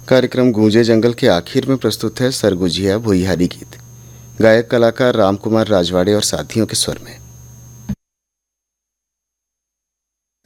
कार्यक्रम गूंजे जंगल के आखिर में प्रस्तुत है सरगुजिया भुइहारी गीत। गायक कलाकार रामकुमार राजवाड़े और साथियों के स्वर में।